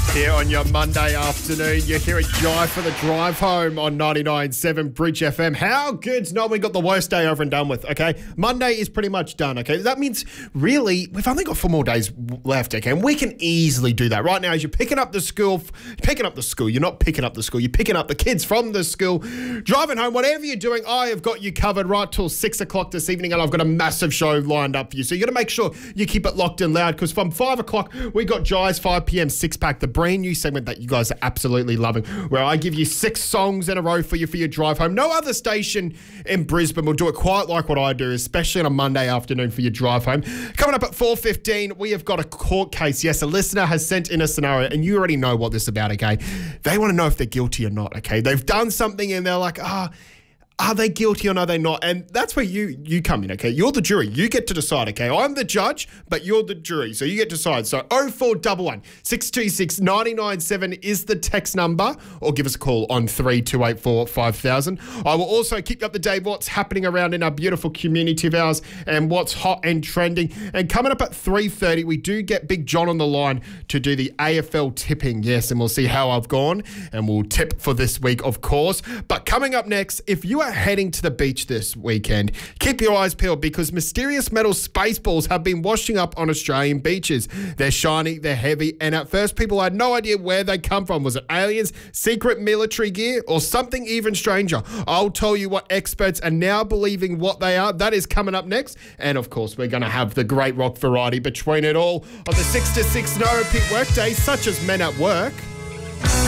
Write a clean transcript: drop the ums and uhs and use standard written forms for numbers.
Here on your Monday afternoon, you're here at Jive for the drive home on 99.7 Bridge FM. How good's not we got the worst day over and done with, okay? Monday is pretty much done, okay? That means, really, we've only got 4 more days left, okay? And we can easily do that. Right now, as you're picking up the school, you're not picking up the school, you're picking up the kids from the school, driving home, whatever you're doing, I have got you covered right till 6 o'clock this evening, and I've got a massive show lined up for you. So you got to make sure you keep it locked and loud, because from 5 o'clock, we got Jive's 5 p.m. 6-pack, the brand new segment that you guys are absolutely loving, where I give you 6 songs in a row for your drive home. No other station in Brisbane will do it quite like what I do, especially on a Monday afternoon for your drive home. Coming up at 4:15, we have got a court case. Yes, a listener has sent in a scenario, and you already know what this is about, okay? They want to know if they're guilty or not, okay? They've done something and they're like, are they guilty or are they not? And that's where you come in, okay? You're the jury. You get to decide, okay? I'm the judge, but you're the jury, so you get to decide. So 0411 626 997 is the text number, or give us a call on 3284 5000. I will also keep you up to date what's happening around in our beautiful community of ours and what's hot and trending. And coming up at 3:30, we do get Big John on the line to do the AFL tipping. Yes, and we'll see how I've gone, and we'll tip for this week, of course. But coming up next, if you are heading to the beach this weekend, keep your eyes peeled, because mysterious metal space balls have been washing up on Australian beaches. They're shiny, they're heavy, and at first people had no idea where they come from. Was it aliens, secret military gear, or something even stranger? I'll tell you what experts are now believing what they are. That is coming up next. And of course, we're going to have the great rock variety between it all on the 6 to 6 no repeat workday, such as Men at Work.